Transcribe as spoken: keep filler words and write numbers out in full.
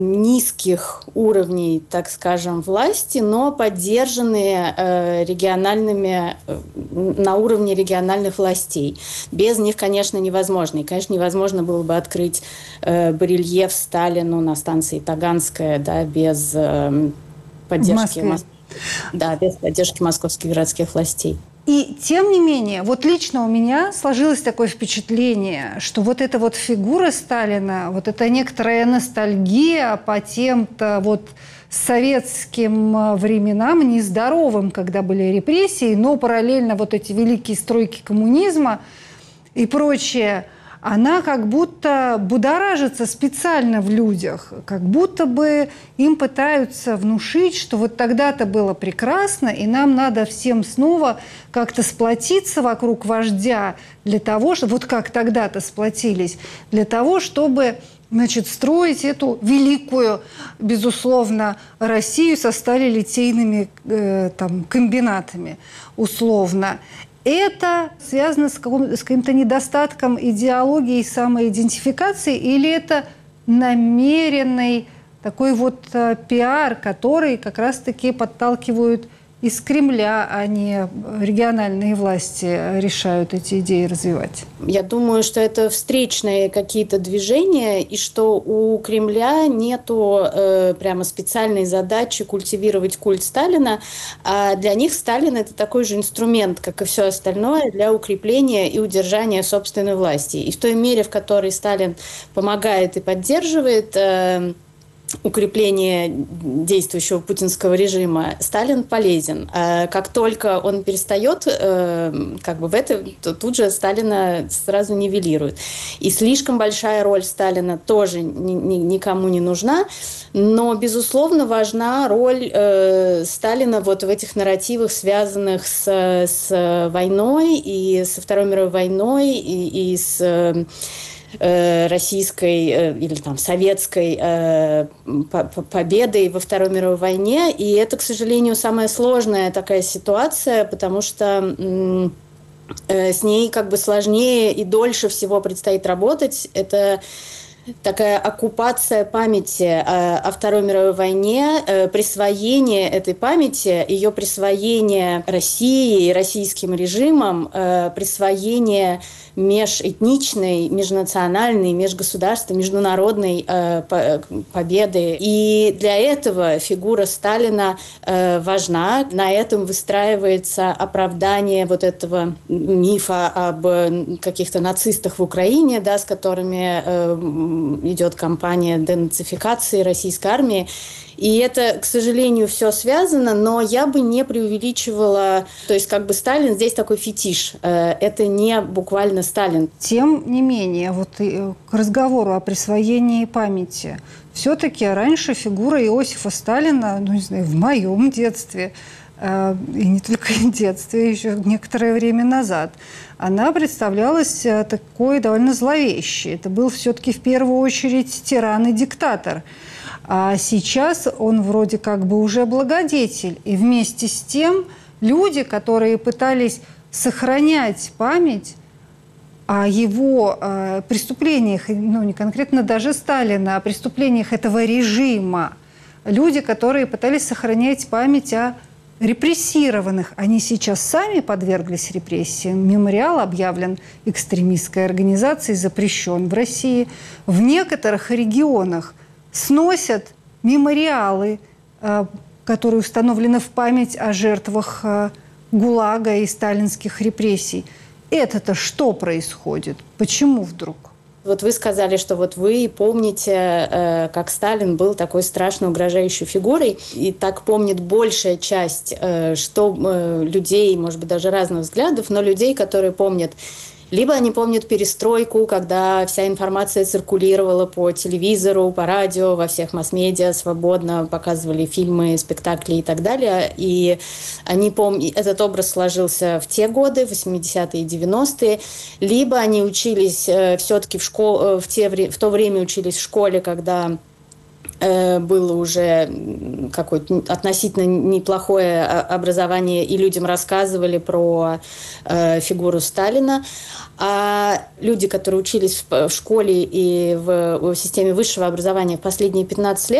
низких уровней, так скажем, власти, но поддержанные э, региональными, э, на уровне региональных властей. Без них, конечно, невозможно. И, конечно, невозможно было бы открыть э, барельеф Сталину на станции Таганская, да, без э, поддержки Мос... да, без поддержки московских городских властей. И тем не менее, вот лично у меня сложилось такое впечатление, что вот эта вот фигура Сталина, вот эта некоторая ностальгия по тем-то вот советским временам, нездоровым, когда были репрессии, но параллельно вот эти великие стройки коммунизма и прочее, она как будто будоражится специально в людях, как будто бы им пытаются внушить, что вот тогда-то было прекрасно, и нам надо всем снова как-то сплотиться вокруг вождя для того, чтобы, вот как тогда-то сплотились, для того, чтобы, значит, строить эту великую, безусловно, Россию со сталелитейными э, там, комбинатами, условно. Это связано с, каким- с каким-то недостатком идеологии и самоидентификации, или это намеренный такой вот э, пиар, который как раз-таки подталкивают из Кремля, а не региональные власти решают эти идеи развивать? Я думаю, что это встречные какие-то движения, и что у Кремля нету э, прямо специальной задачи культивировать культ Сталина, а для них Сталин – это такой же инструмент, как и все остальное, для укрепления и удержания собственной власти. И в той мере, в которой Сталин помогает и поддерживает э, укрепление действующего путинского режима, Сталин полезен. А как только он перестает, э, как бы в это, то тут же Сталина сразу нивелируют. И слишком большая роль Сталина тоже ни, ни, никому не нужна, но, безусловно, важна роль э, Сталина вот в этих нарративах, связанных с, с войной, и со Второй мировой войной, и, и с э, российской или там советской э, победой во Второй мировой войне. И это, к сожалению, самая сложная такая ситуация, потому что э, с ней как бы сложнее и дольше всего предстоит работать. Это такая оккупация памяти э, о Второй мировой войне, э, присвоение этой памяти, ее присвоение России и российским режимом, э, присвоение межэтничной, межнациональной, межгосударственной, международной э, победы. И для этого фигура Сталина э, важна. На этом выстраивается оправдание вот этого мифа об каких-то нацистах в Украине, да, с которыми э, идет кампания денацификации российской армии. И это, к сожалению, все связано, но я бы не преувеличивала, то есть как бы Сталин здесь такой фетиш, это не буквально Сталин. Тем не менее, вот к разговору о присвоении памяти, все-таки раньше фигура Иосифа Сталина, ну не знаю, в моем детстве, и не только в детстве, еще некоторое время назад, она представлялась такой довольно зловещей. Это был все-таки в первую очередь тиран и диктатор. А сейчас он вроде как бы уже благодетель. И вместе с тем люди, которые пытались сохранять память о его э, преступлениях, ну не конкретно даже Сталина, о преступлениях этого режима, люди, которые пытались сохранять память о репрессированных, они сейчас сами подверглись репрессиям. Мемориал объявлен экстремистской организацией, запрещен в России. В некоторых регионах сносят мемориалы, которые установлены в память о жертвах ГУЛАГа и сталинских репрессий. Это-то что происходит? Почему вдруг? Вот вы сказали, что вот вы помните, как Сталин был такой страшно угрожающей фигурой, и так помнит большая часть что людей, может быть, даже разных взглядов, но людей, которые помнят. Либо они помнят перестройку, когда вся информация циркулировала по телевизору, по радио, во всех масс-медиа, свободно показывали фильмы, спектакли и так далее. И они помнят, этот образ сложился в те годы, восьмидесятые и девяностые. Либо они учились все-таки в школе, в, те, в то время учились в школе, когда э, было уже какое-то относительно неплохое образование, и людям рассказывали про э, фигуру Сталина. А люди, которые учились в, в школе и в, в системе высшего образования в последние пятнадцать лет,